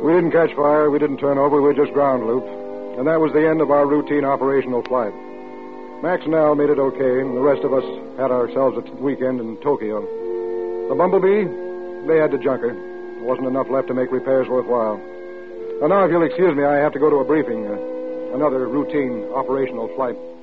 We didn't catch fire, we didn't turn over, we were just ground looped. And that was the end of our routine operational flight. Max and Al made it okay, and the rest of us had ourselves a weekend in Tokyo. The Bumblebee, they had to junk her. There wasn't enough left to make repairs worthwhile. Now, if you'll excuse me, I have to go to a briefing. Another routine operational flight.